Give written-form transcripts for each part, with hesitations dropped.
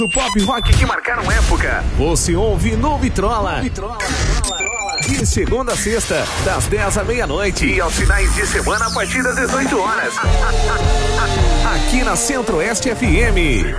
Do pop rock que marcaram época, você ouve no Vitrola. De segunda a sexta, das 10 à meia-noite. E aos finais de semana, a partir das 18 horas. Aqui na Centro-Oeste FM.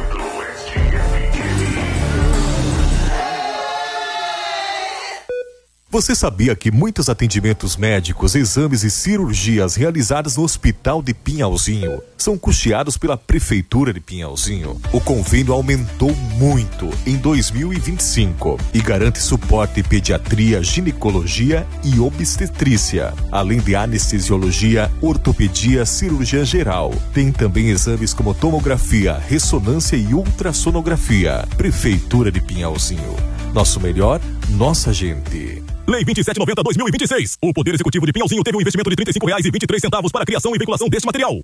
Você sabia que muitos atendimentos médicos, exames e cirurgias realizados no Hospital de Pinhalzinho são custeados pela Prefeitura de Pinhalzinho? O convênio aumentou muito em 2025 e garante suporte em pediatria, ginecologia e obstetrícia, além de anestesiologia, ortopedia, cirurgia geral. Tem também exames como tomografia, ressonância e ultrassonografia. Prefeitura de Pinhalzinho. Nosso melhor, nossa gente. Lei 2790/2026. O Poder Executivo de Pinhalzinho teve um investimento de R$ 35,23 para a criação e veiculação deste material.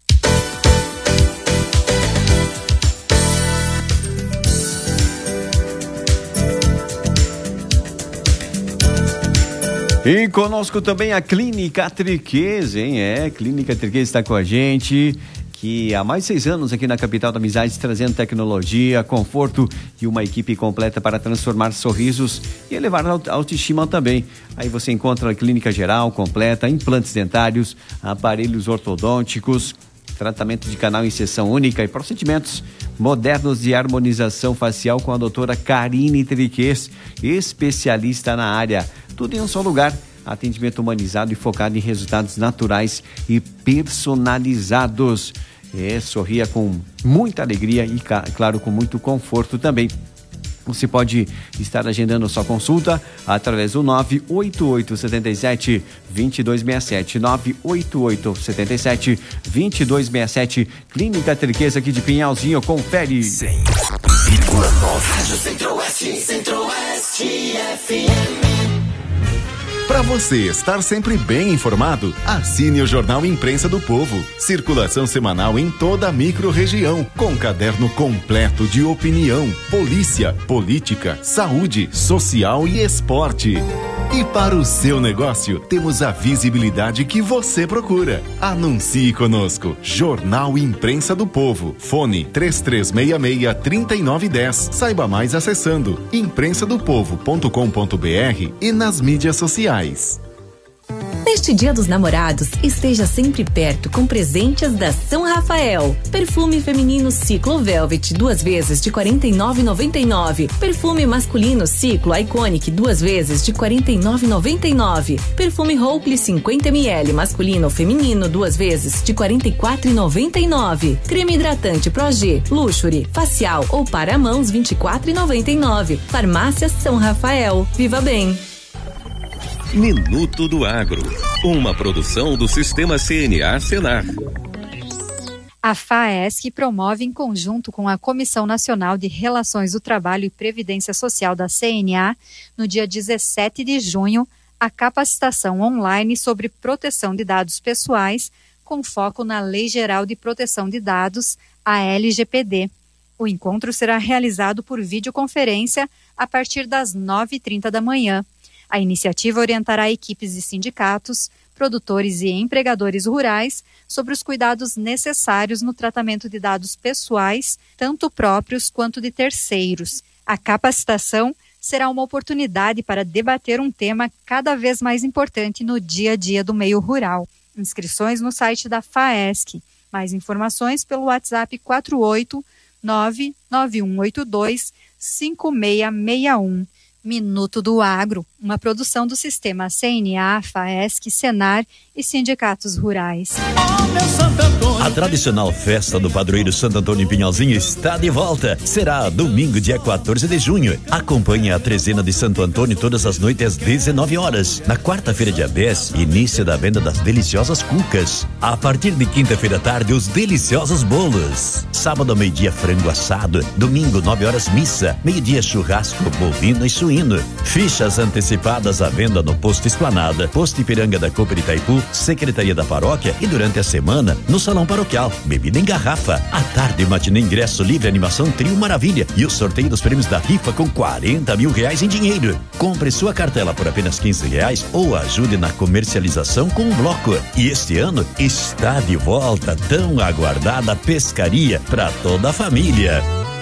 E conosco também a Clínica Triquez, hein? Clínica Triquez está com a gente, que há mais de 6 anos aqui na capital da Amizade, trazendo tecnologia, conforto e uma equipe completa para transformar sorrisos e elevar a autoestima também. Aí você encontra a clínica geral completa, implantes dentários, aparelhos ortodônticos, tratamento de canal em sessão única e procedimentos modernos de harmonização facial com a doutora Karine Triquez, especialista na área. Tudo em um só lugar. Atendimento humanizado e focado em resultados naturais e personalizados. Sorria com muita alegria e, claro, com muito conforto também. Você pode estar agendando sua consulta através do 98877-2267. 98877-2267. Clínica Triquez aqui de Pinhalzinho. Confere. 100,9. Rádio Centro-Oeste. Centro-Oeste FM. Para você estar sempre bem informado, assine o Jornal Imprensa do Povo. Circulação semanal em toda a micro-região, com caderno completo de opinião, polícia, política, saúde, social e esporte. E para o seu negócio, temos a visibilidade que você procura. Anuncie conosco. Jornal Imprensa do Povo. Fone 3366-3910. Saiba mais acessando imprensadopovo.com.br e nas mídias sociais. Neste Dia dos Namorados, esteja sempre perto com presentes da São Rafael. Perfume feminino Ciclo Velvet 2 vezes de R$ 49,99. Perfume masculino Ciclo Iconic 2 vezes de R$ 49,99. Perfume Hope 50 ml masculino ou feminino 2 vezes de R$ 44,99. Creme hidratante Progê Luxury facial ou para mãos R$ 24,99. Farmácia São Rafael. Viva bem! Minuto do Agro, uma produção do Sistema CNA Senar. A FAESC promove, em conjunto com a Comissão Nacional de Relações do Trabalho e Previdência Social da CNA, no dia 17 de junho, a capacitação online sobre proteção de dados pessoais, com foco na Lei Geral de Proteção de Dados, a LGPD. O encontro será realizado por videoconferência a partir das 9h30 da manhã. A iniciativa orientará equipes de sindicatos, produtores e empregadores rurais sobre os cuidados necessários no tratamento de dados pessoais, tanto próprios quanto de terceiros. A capacitação será uma oportunidade para debater um tema cada vez mais importante no dia a dia do meio rural. Inscrições no site da FAESC. Mais informações pelo WhatsApp 489-9182-5661. Minuto do Agro, uma produção do Sistema CNA, FAESC, Senar e sindicatos rurais. A tradicional festa do padroeiro Santo Antônio em Pinhalzinho está de volta. Será domingo, dia 14 de junho. Acompanhe a trezena de Santo Antônio todas as noites às 19 horas. Na quarta-feira, dia 10, início da venda das deliciosas cucas. A partir de quinta-feira à tarde, os deliciosos bolos. Sábado, ao meio-dia, frango assado. Domingo, 9 horas, missa. Meio-dia, churrasco, bovino e suíno. Fichas antecipadas à venda no Posto Esplanada, Posto Ipiranga da Cooper Itaipu, Secretaria da Paróquia e durante a semana no Salão Paroquial. Bebida em garrafa. À tarde, matinê ingresso livre, animação Trio Maravilha e o sorteio dos prêmios da rifa com R$40 mil em dinheiro. Compre sua cartela por apenas R$15 ou ajude na comercialização com um bloco. E este ano está de volta tão aguardada pescaria para toda a família.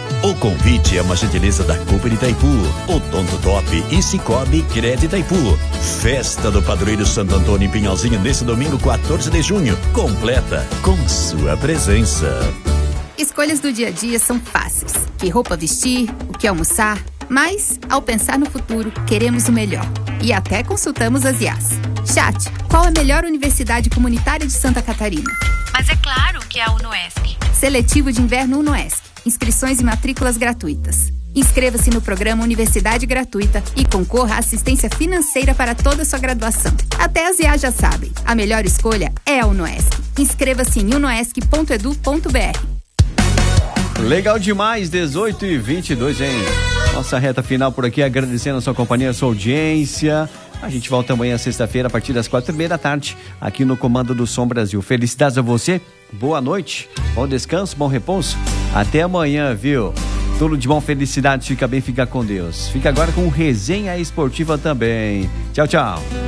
O convite é uma gentileza da Cooper Itaipu, Odonto Top e Cicobi Crédito Itaipu. Festa do Padroeiro Santo Antônio em Pinhalzinho nesse domingo 14 de junho. Completa com sua presença. Escolhas do dia a dia são fáceis. Que roupa vestir, o que almoçar. Mas, ao pensar no futuro, queremos o melhor. E até consultamos as IAs. Chat, qual a melhor universidade comunitária de Santa Catarina? Mas é claro que é a UnoESC. Seletivo de Inverno UnoESC. Inscrições e matrículas gratuitas. Inscreva-se no programa Universidade Gratuita e concorra à assistência financeira para toda a sua graduação. Até as IAs já sabem, a melhor escolha é a UnoESC. Inscreva-se em unoesc.edu.br. Legal demais, 18h22, hein? Nossa reta final por aqui, agradecendo a sua companhia, a sua audiência. A gente volta amanhã, sexta-feira, a partir das 4h30 da tarde, aqui no Comando do Som Brasil. Felicidades a você, boa noite, bom descanso, bom repouso. Até amanhã, viu? Tudo de bom, felicidades, fica bem, fica com Deus. Fica agora com Resenha Esportiva também. Tchau, tchau.